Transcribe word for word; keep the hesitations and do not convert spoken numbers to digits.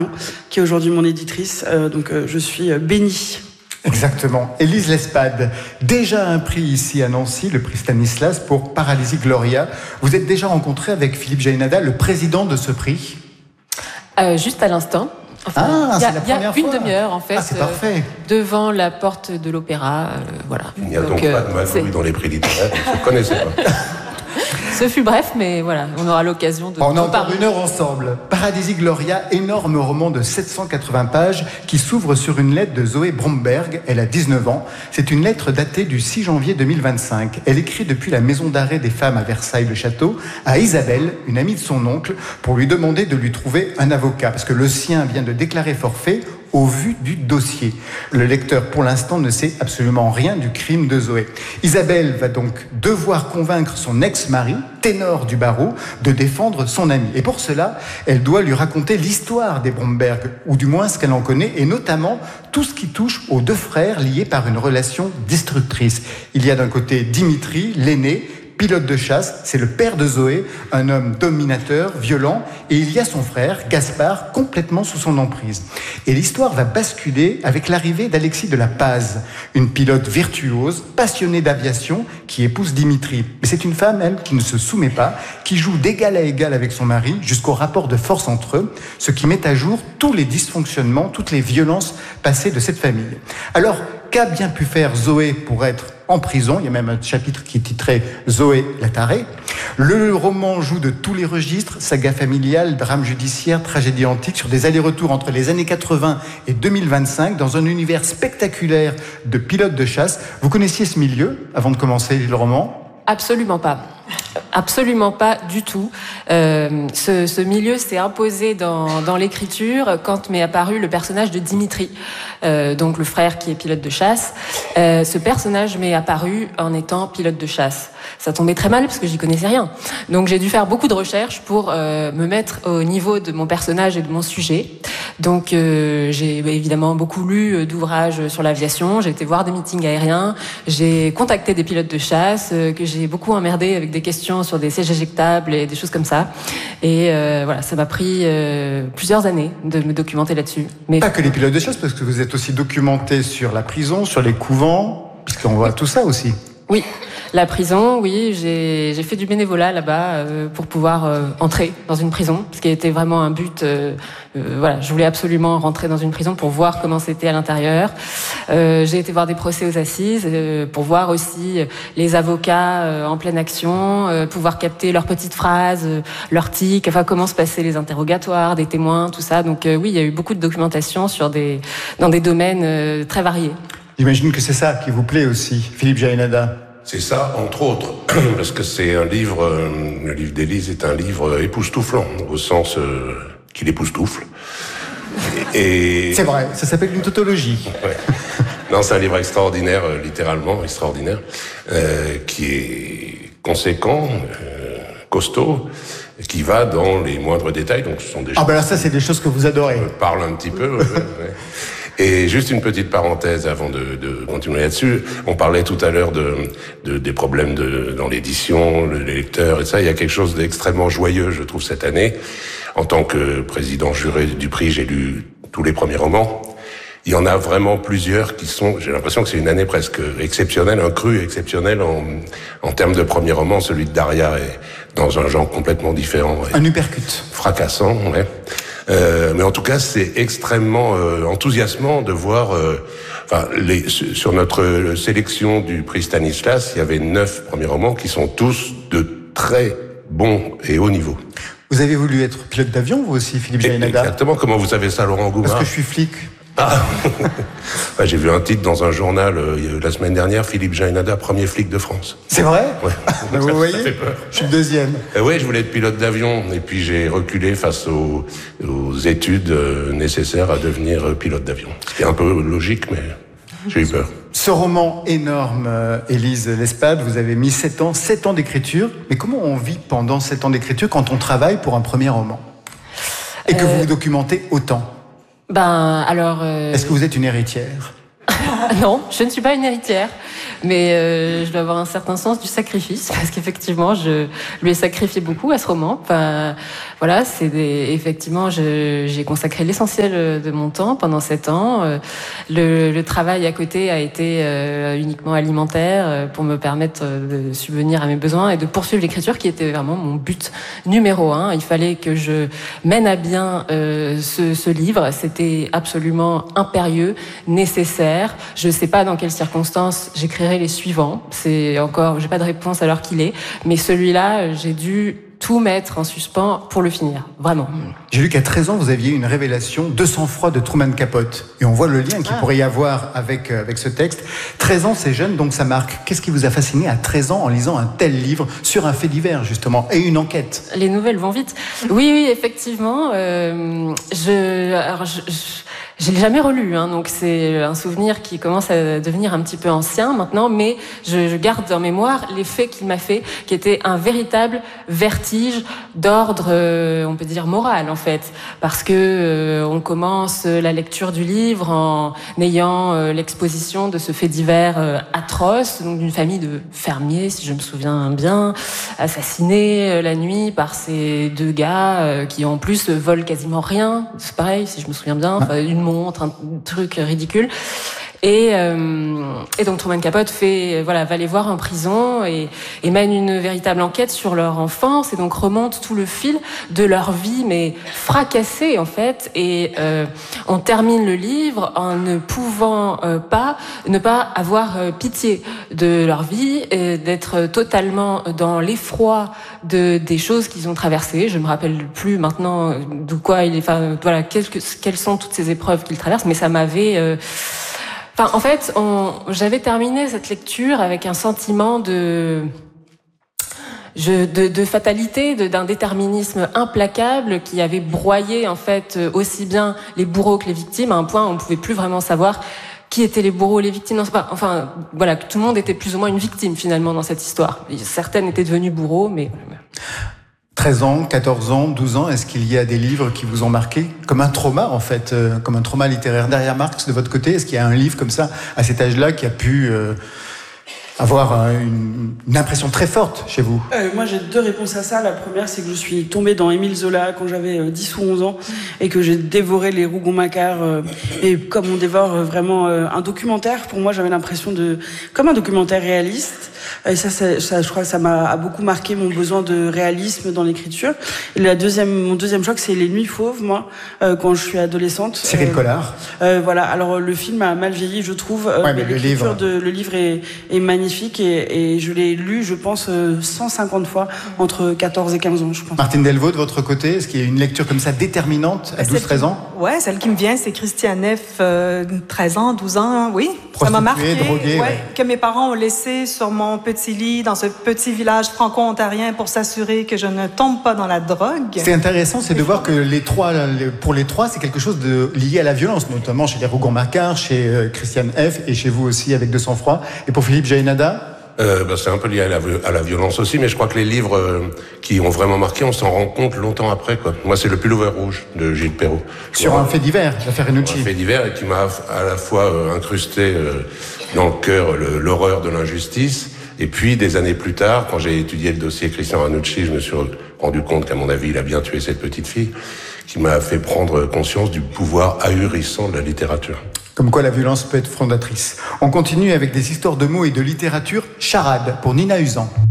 qui est aujourd'hui mon éditrice. Euh, donc euh, je suis bénie. Exactement. Élise Lespade, déjà un prix ici à Nancy, le prix Stanislas pour Paralysie Gloria. Vous êtes déjà rencontré avec Philippe Jaénada, le président de ce prix? euh, Juste à l'instant. Enfin, ah, il y a, c'est la il y a première une fois. demi-heure en fait, ah, c'est parfait. Euh, devant la porte de l'opéra. Euh, voilà. Il n'y a donc, donc euh, pas de magouille dans les prix littéraires, vous ne connaissez pas. Ce fut bref, mais voilà, on aura l'occasion de... On a encore une heure ensemble. Paralysie Gloria, énorme roman de sept cent quatre-vingts pages qui s'ouvre sur une lettre de Zoé Bromberg. Elle a dix-neuf ans. C'est une lettre datée du six janvier deux mille vingt-cinq. Elle écrit depuis la maison d'arrêt des femmes à Versailles-le-Château à Isabelle, une amie de son oncle, pour lui demander de lui trouver un avocat, parce que le sien vient de déclarer forfait au vu du dossier. Le lecteur, pour l'instant, ne sait absolument rien du crime de Zoé. Isabelle va donc devoir convaincre son ex-mari, ténor du barreau, de défendre son ami. Et pour cela, elle doit lui raconter l'histoire des Bromberg, ou du moins ce qu'elle en connaît, et notamment tout ce qui touche aux deux frères liés par une relation destructrice. Il y a d'un côté Dimitri, l'aîné, pilote de chasse, c'est le père de Zoé, un homme dominateur, violent, et il y a son frère, Gaspard, complètement sous son emprise. Et l'histoire va basculer avec l'arrivée d'Alexis de la Paz, une pilote virtuose, passionnée d'aviation, qui épouse Dimitri. Mais c'est une femme, elle, qui ne se soumet pas, qui joue d'égal à égal avec son mari, jusqu'au rapport de force entre eux, ce qui met à jour tous les dysfonctionnements, toutes les violences passées de cette famille. Alors, qu'a bien pu faire Zoé pour être en prison? Il y a même un chapitre qui est titré Zoé la tarée. Le roman joue de tous les registres, saga familiale, drame judiciaire, tragédie antique, sur des allers-retours entre les années quatre-vingts et deux mille vingt-cinq, dans un univers spectaculaire de pilotes de chasse. Vous connaissiez ce milieu avant de commencer le roman? Absolument pas. Absolument pas du tout. Euh, ce, ce milieu s'est imposé dans, dans l'écriture quand m'est apparu le personnage de Dimitri, euh, donc le frère qui est pilote de chasse. Euh, ce personnage m'est apparu en étant pilote de chasse. Ça tombait très mal parce que j'y connaissais rien. Donc j'ai dû faire beaucoup de recherches pour euh, me mettre au niveau de mon personnage et de mon sujet. Donc euh, j'ai évidemment beaucoup lu d'ouvrages sur l'aviation, j'ai été voir des meetings aériens, j'ai contacté des pilotes de chasse euh, que j'ai beaucoup emmerdé avec des questions sur des sièges éjectables et des choses comme ça. Et euh, voilà, ça m'a pris euh, plusieurs années de me documenter là-dessus. Mais pas que les pilotes de chasse, parce que vous êtes aussi documenté sur la prison, sur les couvents, puisqu'on voit tout ça aussi. Oui, la prison, oui, j'ai, j'ai fait du bénévolat là-bas euh, pour pouvoir euh, entrer dans une prison, ce qui était vraiment un but. Euh, euh, voilà, je voulais absolument rentrer dans une prison pour voir comment c'était à l'intérieur. Euh, j'ai été voir des procès aux assises euh, pour voir aussi les avocats euh, en pleine action, euh, pouvoir capter leurs petites phrases, euh, leurs tics, enfin comment se passaient les interrogatoires, des témoins, tout ça. Donc euh, oui, il y a eu beaucoup de documentation sur des dans des domaines euh, très variés. J'imagine que c'est ça qui vous plaît aussi, Philippe Jaénada. C'est ça, entre autres, parce que c'est un livre, euh, le livre d'Élise est un livre époustouflant, au sens euh, qu'il époustoufle. Et... C'est vrai, ça s'appelle une tautologie. Ouais. Non, c'est un livre extraordinaire, euh, littéralement extraordinaire, euh, qui est conséquent, euh, costaud, qui va dans les moindres détails. Donc, ce sont des ah ben là, ça, c'est des choses que vous adorez. Je parle un petit peu. ouais, ouais. Et juste une petite parenthèse avant de, de continuer là-dessus. On parlait tout à l'heure de, de des problèmes de, dans l'édition, les lecteurs et ça. Il y a quelque chose d'extrêmement joyeux, je trouve, cette année. En tant que président juré du prix, j'ai lu tous les premiers romans. Il y en a vraiment plusieurs qui sont, j'ai l'impression que c'est une année presque exceptionnelle, un cru exceptionnel en, en termes de premiers romans. Celui de Daria est dans un genre complètement différent. Un uppercut. Fracassant, ouais. Euh, mais en tout cas, c'est extrêmement euh, enthousiasmant de voir. Euh, enfin, les, sur notre sélection du prix Stanislas, il y avait neuf premiers romans qui sont tous de très bons et hauts niveaux. Vous avez voulu être pilote d'avion, vous aussi, Philippe Jaénada? Exactement. Comment vous savez ça, Laurent Goumard? Parce que je suis flic. Ah. Bah, j'ai vu un titre dans un journal euh, la semaine dernière, Philippe Jaénada, premier flic de France. C'est vrai? Ouais. Bah, vous ça, voyez, ça fait peur. Je suis le deuxième. Euh, oui, je voulais être pilote d'avion, et puis j'ai reculé face aux, aux études euh, nécessaires à devenir euh, pilote d'avion. C'était un peu logique, mais j'ai eu peur. Ce roman énorme, euh, Élise Lespade, vous avez mis sept ans, sept ans d'écriture. Mais comment on vit pendant sept ans d'écriture quand on travaille pour un premier roman? Et que euh... vous vous documentez autant? Ben, alors... Euh... Est-ce que vous êtes une héritière? Non, je ne suis pas une héritière. mais euh, je dois avoir un certain sens du sacrifice parce qu'effectivement, je lui ai sacrifié beaucoup à ce roman. Enfin, voilà, c'est des, effectivement, je, j'ai consacré l'essentiel de mon temps pendant sept ans. Le, le travail à côté a été euh, uniquement alimentaire pour me permettre de subvenir à mes besoins et de poursuivre l'écriture qui était vraiment mon but numéro un. Il fallait que je mène à bien euh, ce, ce livre. C'était absolument impérieux, nécessaire. Je ne sais pas dans quelles circonstances j'écrirai les suivants. C'est encore, j'ai pas de réponse à l'heure qu'il est, mais celui-là, j'ai dû tout mettre en suspens pour le finir, vraiment. J'ai lu qu'à treize ans, vous aviez une révélation de sang-froid de Truman Capote. Et on voit le lien qu'il ah. pourrait y avoir avec, euh, avec ce texte. treize ans, c'est jeune, donc ça marque. Qu'est-ce qui vous a fasciné à treize ans en lisant un tel livre sur un fait divers, justement, et une enquête? Les nouvelles vont vite. Oui, oui, effectivement. Euh, je, alors je, je... Je l'ai jamais relu, hein, donc c'est un souvenir qui commence à devenir un petit peu ancien maintenant, mais je, je garde en mémoire l'effet qu'il m'a fait, qui était un véritable vertige d'ordre, euh, on peut dire moral en fait, parce que euh, on commence la lecture du livre en ayant euh, l'exposition de ce fait divers euh, atroce, donc d'une famille de fermiers, si je me souviens bien, assassinés euh, la nuit par ces deux gars euh, qui en plus volent quasiment rien, c'est pareil si je me souviens bien, enfin, une montre, un truc ridicule. Et, euh, et donc Truman Capote fait, voilà, va les voir en prison et, et mène une véritable enquête sur leur enfance et donc remonte tout le fil de leur vie, mais fracassée en fait. Et euh, on termine le livre en ne pouvant euh, pas ne pas avoir euh, pitié de leur vie, et d'être totalement dans l'effroi de des choses qu'ils ont traversées. Je me rappelle plus maintenant de quoi il est, enfin voilà, quelles, quelles sont toutes ces épreuves qu'ils traversent, mais ça m'avait euh, Enfin, en fait, on, j'avais terminé cette lecture avec un sentiment de, je, de, de fatalité, de, d'un déterminisme implacable qui avait broyé en fait aussi bien les bourreaux que les victimes, à un point où on ne pouvait plus vraiment savoir qui étaient les bourreaux et les victimes. Non, c'est pas, enfin, voilà, tout le monde était plus ou moins une victime finalement dans cette histoire. Certaines étaient devenues bourreaux, mais... treize ans, quatorze ans, douze ans, est-ce qu'il y a des livres qui vous ont marqué comme un trauma en fait, euh, comme un trauma littéraire derrière Marx de votre côté? Est-ce qu'il y a un livre comme ça, à cet âge-là, qui a pu euh, avoir euh, une, une impression très forte chez vous? euh, Moi j'ai deux réponses à ça. La première, c'est que je suis tombée dans Émile Zola quand j'avais euh, dix ou onze ans et que j'ai dévoré les Rougon-Macquart euh, et comme on dévore euh, vraiment euh, un documentaire, pour moi j'avais l'impression de... comme un documentaire réaliste. Et ça, ça, ça, je crois que ça m'a a beaucoup marqué mon besoin de réalisme dans l'écriture. Et la deuxième, mon deuxième choc, c'est Les Nuits Fauves, moi, euh, quand je suis adolescente. Cyril euh, Collard. Euh, voilà. Alors le film a mal vieilli, je trouve. Euh, ouais, mais, mais le livre, de, le livre est, est magnifique et, et je l'ai lu, je pense, cent cinquante fois entre quatorze et quinze ans, je pense. Martine Delvaux, de votre côté, est-ce qu'il y a une lecture comme ça déterminante à douze treize ans? Ouais, celle qui me vient, c'est Christiane F, euh, treize ans, douze ans, oui. Ça m'a marqué. Droguée, ouais, ouais. Que mes parents ont laissé sur mon petit lit dans ce petit village franco-ontarien pour s'assurer que je ne tombe pas dans la drogue. C'est intéressant, c'est de voir que les trois, pour les trois, c'est quelque chose de lié à la violence, notamment chez les Rougon-Macquart, chez euh, Christiane F et chez vous aussi avec De sang-froid. Et pour Philippe Jaénada? Euh, bah, c'est un peu lié à la, à la violence aussi, mais je crois que les livres euh, qui ont vraiment marqué, on s'en rend compte longtemps après, quoi. Moi, c'est Le Pullover rouge de Gilles Perrault. Sur un fait divers, l'affaire Renucci. Un fait divers et qui m'a à la fois euh, incrusté euh, dans le cœur le, l'horreur de l'injustice. Et puis, des années plus tard, quand j'ai étudié le dossier Christian Ranucci, je me suis rendu compte qu'à mon avis, il a bien tué cette petite fille, qui m'a fait prendre conscience du pouvoir ahurissant de la littérature. Comme quoi la violence peut être fondatrice. On continue avec des histoires de mots et de littérature. Charade pour Nina Usan.